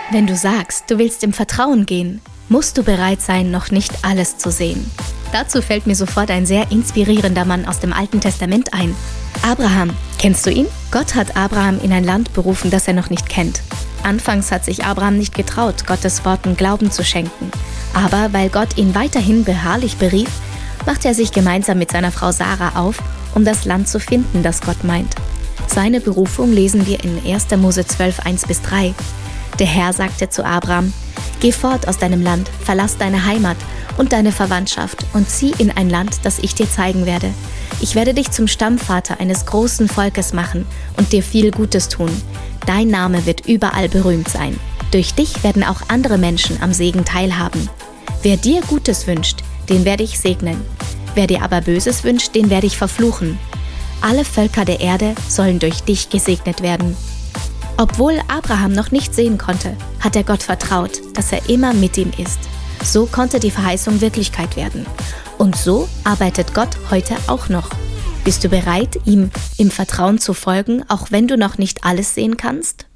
Wenn du sagst, du willst im Vertrauen gehen, musst du bereit sein, noch nicht alles zu sehen. Dazu fällt mir sofort ein sehr inspirierender Mann aus dem Alten Testament ein. Abraham. Kennst du ihn? Gott hat Abraham in ein Land berufen, das er noch nicht kennt. Anfangs hat sich Abraham nicht getraut, Gottes Worten Glauben zu schenken. Aber weil Gott ihn weiterhin beharrlich berief, machte er sich gemeinsam mit seiner Frau Sarah auf, um das Land zu finden, das Gott meint. Seine Berufung lesen wir in 1. Mose 12, 1-3. Der Herr sagte zu Abraham: Geh fort aus deinem Land, verlass deine Heimat und deine Verwandtschaft und zieh in ein Land, das ich dir zeigen werde. Ich werde dich zum Stammvater eines großen Volkes machen und dir viel Gutes tun. Dein Name wird überall berühmt sein. Durch dich werden auch andere Menschen am Segen teilhaben. Wer dir Gutes wünscht, den werde ich segnen. Wer dir aber Böses wünscht, den werde ich verfluchen. Alle Völker der Erde sollen durch dich gesegnet werden. Obwohl Abraham noch nicht sehen konnte, hat er Gott vertraut, dass er immer mit ihm ist. So konnte die Verheißung Wirklichkeit werden. Und so arbeitet Gott heute auch noch. Bist du bereit, ihm im Vertrauen zu folgen, auch wenn du noch nicht alles sehen kannst?